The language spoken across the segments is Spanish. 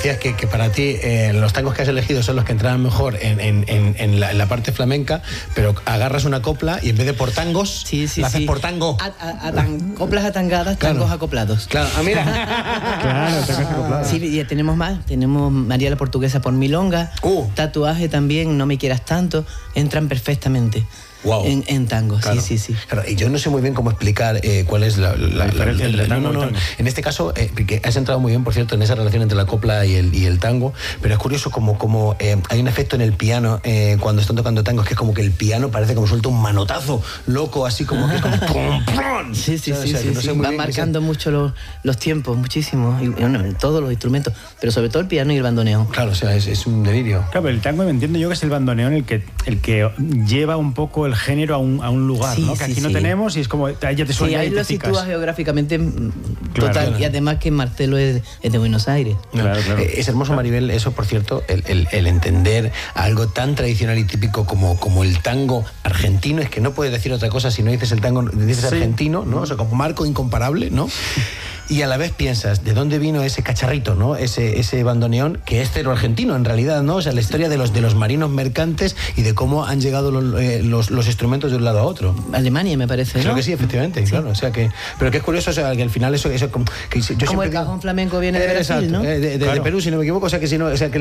decías que para ti los tangos que has elegido son los que entraban mejor en la parte flamenca, pero agarras una copla y en vez de por tangos, la haces por tango. Coplas atangadas, tangos acoplados. Claro, mira. Claro, tangos acoplados. Sí, y tenemos más. Tenemos María la Portuguesa por milonga, Tatuaje también, No me quieras tanto, entran perfectamente. Wow. En tango, claro. Sí. Claro, y yo no sé muy bien cómo explicar cuál es la diferencia entre tango y tango. En este caso, porque has entrado muy bien, por cierto, en esa relación entre la copla y el tango, pero es curioso como hay un efecto en el piano cuando están tocando tangos, que es como que el piano parece como suelta un manotazo loco, así como que es como ¡pum, pum! Sí. Va marcando mucho los tiempos, muchísimo, y bueno, todos los instrumentos, pero sobre todo el piano y el bandoneón. Claro, o sea, es un delirio. Claro, pero el tango, me entiendo yo que es el bandoneón el que lleva un poco el género a un lugar, ¿no? Que aquí no tenemos y es como, ya te suena. Sí, ahí lo sitúas geográficamente total, y además que Marcelo es de Buenos Aires. Claro. Es hermoso, Maribel, eso, por cierto, el entender algo tan tradicional y típico como el tango argentino. Es que no puedes decir otra cosa si no dices el tango, dices argentino, ¿no? O sea, como marco incomparable, ¿no? Y a la vez piensas, ¿de dónde vino ese cacharrito, ¿no? Ese bandoneón, que es cero argentino en realidad, ¿no? O sea, la historia de los marinos mercantes y de cómo han llegado los instrumentos de un lado a otro. Alemania, me parece, ¿no? Creo que sí, efectivamente, claro. O sea que, pero que es curioso, o sea, que al final eso como que yo como el cajón flamenco viene de Brasil, ¿no? De Perú, si no me equivoco. O sea que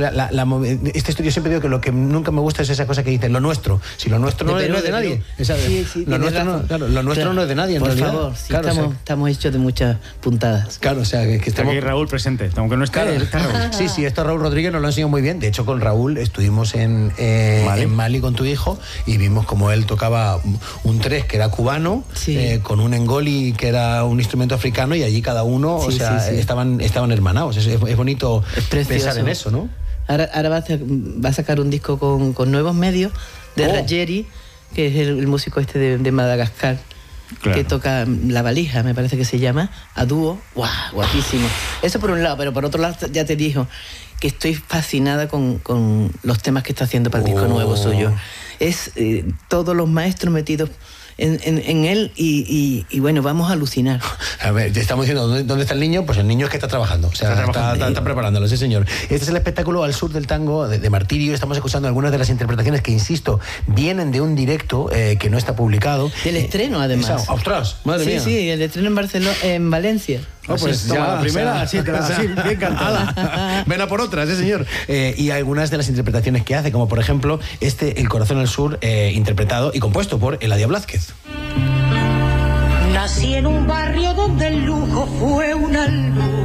este estudio siempre digo que lo que nunca me gusta es esa cosa que dicen, lo nuestro. Si lo nuestro no es de nadie. Lo nuestro no es de nadie, en realidad. Por favor, estamos hechos de muchas puntadas. Claro, o sea, que estamos... Aquí Raúl presente, aunque no está, está Raúl. Sí, esto Raúl Rodríguez nos lo ha enseñado muy bien. De hecho, con Raúl estuvimos en Mali con tu hijo y vimos como él tocaba un tres que era cubano, con un engoli que era un instrumento africano, y allí cada uno, estaban hermanados. Es bonito pensar en eso, ¿no? Ahora va a sacar un disco con nuevos medios de Rajeri, que es el músico de Madagascar. Claro. Que toca La Valija, me parece que se llama, a dúo. ¡Guau! Guapísimo. Eso por un lado, pero por otro lado ya te digo que estoy fascinada con los temas que está haciendo para el disco nuevo suyo. Es todos los maestros metidos en él y bueno, vamos a alucinar. A ver, te estamos diciendo, ¿dónde está el niño? Pues el niño es que está trabajando, o sea, está preparándolo, sí señor. Este es el espectáculo Al Sur del Tango de Martirio. Estamos escuchando algunas de las interpretaciones que, insisto, vienen de un directo que no está publicado. Del estreno, además. ¡Ostras! Madre mía. Sí, el estreno en Barcelona, en Valencia. Pues ya la primera, bien cantada. Ven a por otra, sí señor. Y algunas de las interpretaciones que hace, como por ejemplo El Corazón al Sur, interpretado y compuesto por Eladia Blázquez. Nací en un barrio donde el lujo fue una luz.